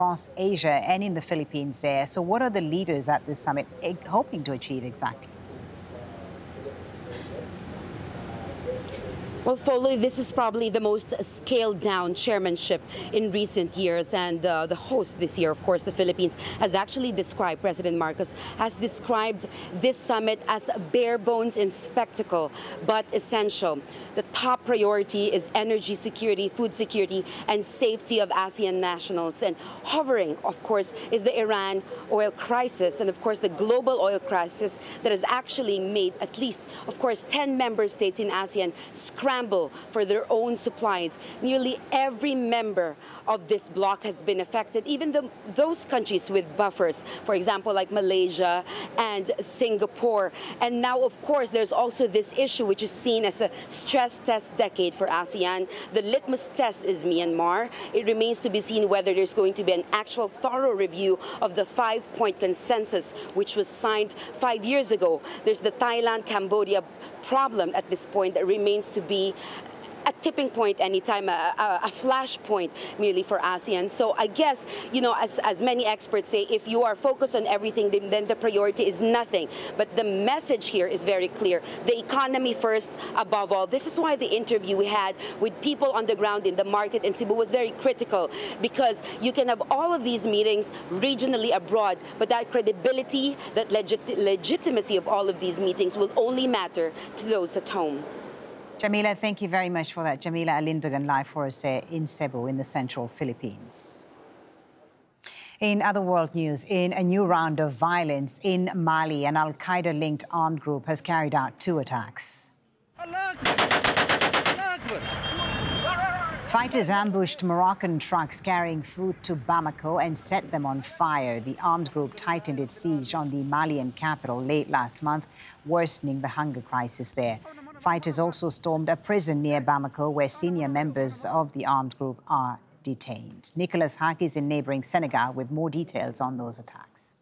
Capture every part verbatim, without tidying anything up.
across Asia and in the Philippines there. So what are the leaders at this summit hoping to achieve exactly? Well, Foley, this is probably the most scaled-down chairmanship in recent years, and uh, the host this year, of course, the Philippines, has actually described, President Marcos has described this summit as bare bones in spectacle, but essential. The top priority is energy security, food security, and safety of ASEAN nationals. And hovering, of course, is the Iran oil crisis, and of course, the global oil crisis that has actually made at least, of course, ten member states in ASEAN scramble for their own supplies. Nearly every member of this bloc has been affected, even the, those countries with buffers, for example, like Malaysia and Singapore. And now, of course, there's also this issue which is seen as a stress test decade for ASEAN. The litmus test is Myanmar. It remains to be seen whether there's going to be an actual thorough review of the five-point consensus which was signed five years ago. There's the Thailand-Cambodia problem at this point that remains to be a tipping point anytime, a, a, a flashpoint merely for ASEAN. So I guess, you know, as, as many experts say, if you are focused on everything, then, then the priority is nothing. But the message here is very clear. The economy first, above all. This is why the interview we had with people on the ground in the market in Cebu was very critical, because you can have all of these meetings regionally abroad, but that credibility, that legit legitimacy of all of these meetings will only matter to those at home. Jamila, thank you very much for that. Jamila Alindagan live for us there in Cebu in the central Philippines. In other world news, in a new round of violence in Mali, an Al-Qaeda-linked armed group has carried out two attacks. Fighters ambushed Moroccan trucks carrying food to Bamako and set them on fire. The armed group tightened its siege on the Malian capital late last month, worsening the hunger crisis there. Fighters also stormed a prison near Bamako, where senior members of the armed group are detained. Nicholas Hack is in neighboring Senegal with more details on those attacks.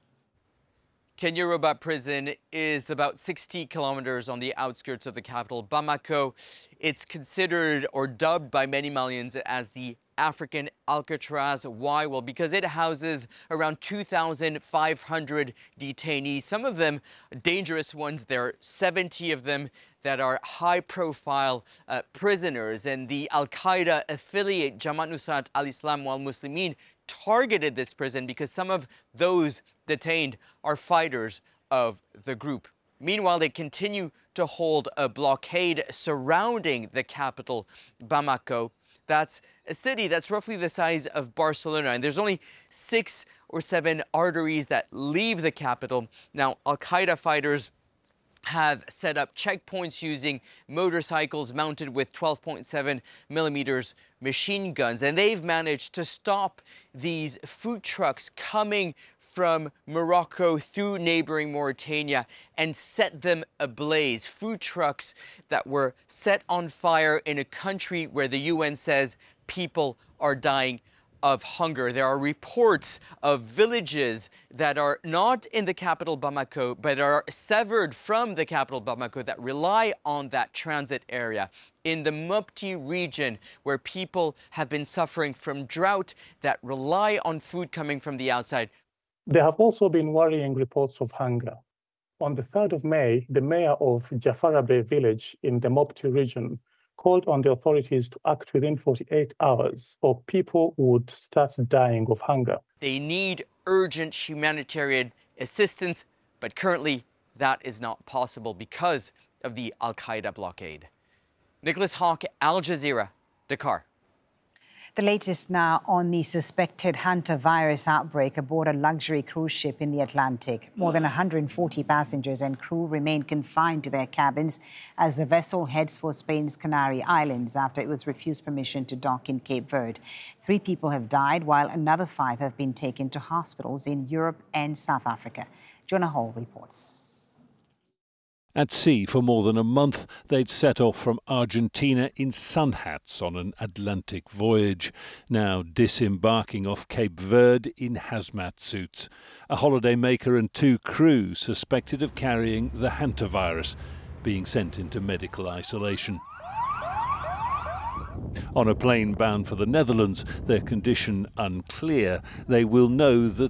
Kenya-Robat prison is about sixty kilometers on the outskirts of the capital, Bamako. It's considered or dubbed by many Malians as the African Alcatraz. Why? Well, because it houses around two thousand five hundred detainees, some of them dangerous ones. There are seventy of them that are high-profile uh, prisoners. And the Al-Qaeda affiliate Jamaat Nusrat al-Islam wal Muslimin targeted this prison because some of those detained are fighters of the group. Meanwhile, they continue to hold a blockade surrounding the capital, Bamako. That's a city that's roughly the size of Barcelona, and there's only six or seven arteries that leave the capital. Now, Al-Qaeda fighters have set up checkpoints using motorcycles mounted with twelve point seven millimeters machine guns, and they've managed to stop these food trucks coming from Morocco through neighboring Mauritania and set them ablaze. Food trucks that were set on fire in a country where the U N says people are dying of hunger. There are reports of villages that are not in the capital Bamako, but are severed from the capital Bamako that rely on that transit area. In the Mopti region, where people have been suffering from drought that rely on food coming from the outside. There have also been worrying reports of hunger. On the third of May, the mayor of Jafarabe village in the Mopti region called on the authorities to act within forty-eight hours or people would start dying of hunger. They need urgent humanitarian assistance, but currently that is not possible because of the Al-Qaeda blockade. Nicholas Hawk, Al Jazeera, Dakar. The latest now on the suspected hantavirus outbreak aboard a luxury cruise ship in the Atlantic. More than one hundred forty passengers and crew remain confined to their cabins as the vessel heads for Spain's Canary Islands after it was refused permission to dock in Cape Verde. Three people have died, while another five have been taken to hospitals in Europe and South Africa. Jonah Hall reports. At sea for more than a month, they'd set off from Argentina in sun hats on an Atlantic voyage, now disembarking off Cape Verde in hazmat suits. A holidaymaker and two crew suspected of carrying the hantavirus, being sent into medical isolation. On a plane bound for the Netherlands, their condition unclear. They will know that